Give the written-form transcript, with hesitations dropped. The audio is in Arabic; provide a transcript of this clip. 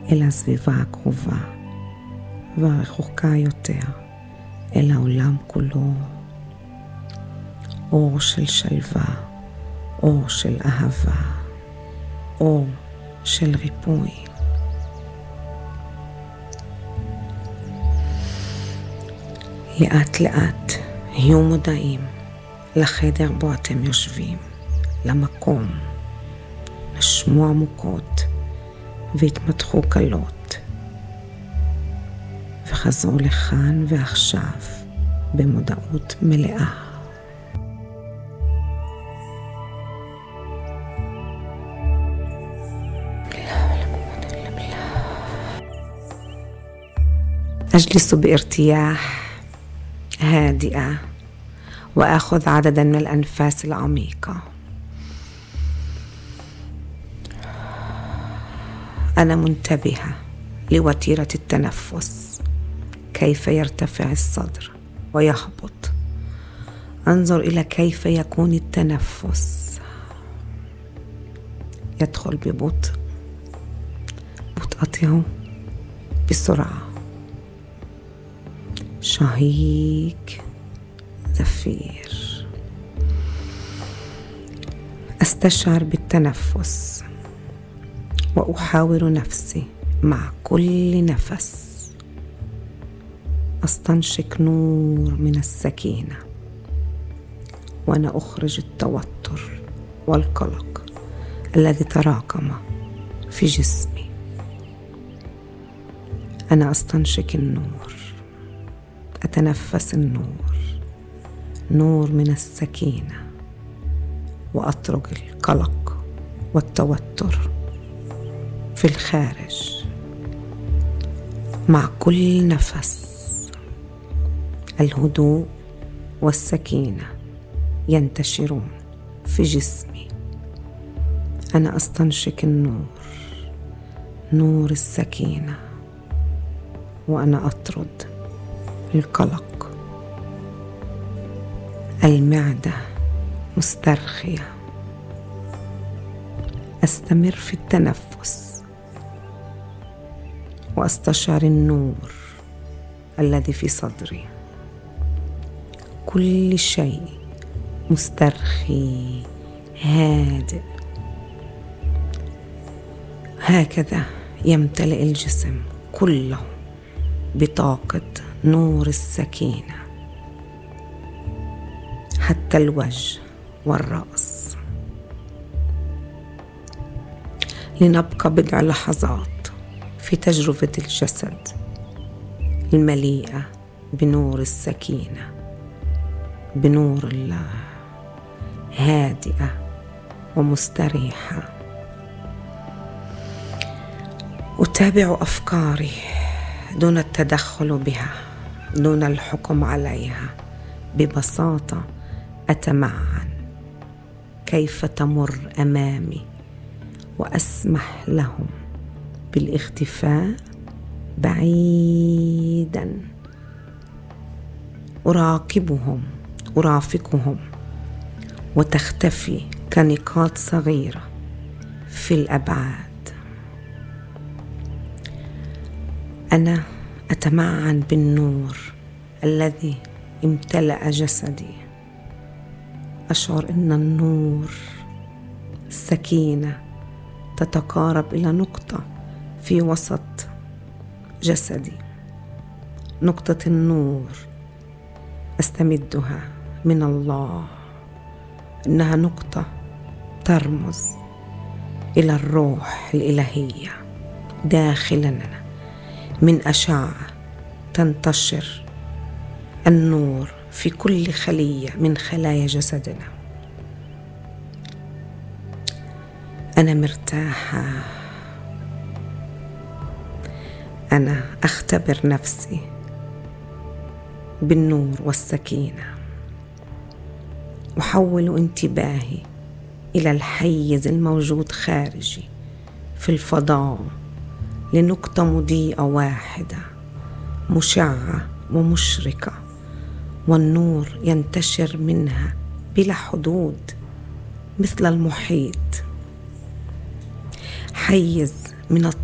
אל הסביבה הקרובה והרחוקה יותר, אל העולם כולו. אור של שלווה, אור של אהבה, אור של ריפוי. לאט לאט היו מודעים לחדר בו אתם יושבים, למקום. נשמו עמוקות והתמתחו קלות, וחזרו לכאן ועכשיו במודעות מלאה. أجلس بارتياح هادئة وأخذ عددا من الأنفاس العميقة. أنا منتبهة لوتيرة التنفس، كيف يرتفع الصدر ويهبط. أنظر إلى كيف يكون التنفس، يدخل ببطء، بطء بسرعة، شهيق، زفير. أستشعر بالتنفس وأحاور نفسي مع كل نفس. أستنشق نور من السكينة وأنا أخرج التوتر والقلق الذي تراكم في جسمي. أنا أستنشق النور، أتنفس النور، نور من السكينة، وأطرق القلق والتوتر في الخارج. مع كل نفس الهدوء والسكينة ينتشرون في جسمي. أنا أستنشق النور، نور السكينة، وأنا أطرد القلق. المعدة مسترخية. أستمر في التنفس وأستشعر النور الذي في صدري. كل شيء مسترخي هادئ. هكذا يمتلئ الجسم كله بطاقة نور السكينة، حتى الوجه والرأس. لنبقى بضع لحظات في تجربة الجسد المليئة بنور السكينة، بنور الله، هادئة ومستريحة. أتابع أفكاري دون التدخل بها، دون الحكم عليها. ببساطة أتمعن كيف تمر أمامي، وأسمح لهم بالاختفاء بعيدا. أراقبهم، أرافقهم، وتختفي كنقاط صغيرة في الأبعاد. أنا أتمعن بالنور الذي امتلأ جسدي. أشعر أن النور، السكينة تتقارب إلى نقطة في وسط جسدي. نقطة النور أستمدها من الله، إنها نقطة ترمز إلى الروح الإلهية داخلنا. من أشعة تنتشر النور في كل خلية من خلايا جسدنا. أنا مرتاحة. أنا أختبر نفسي بالنور والسكينة. أحول انتباهي إلى الحيز الموجود خارجي في الفضاء، لنقطة مضيئة واحدة مشعة ومشرقة، والنور ينتشر منها بلا حدود مثل المحيط. حيز من